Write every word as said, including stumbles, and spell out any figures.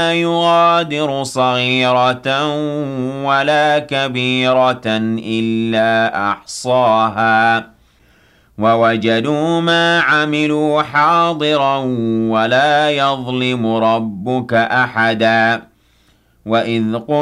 يغادر صغيرة ولا كبيرة إلا أحصاها ووجدوا ما عملوا حاضرا ولا يظلم ربك أحدا وإذ قلنا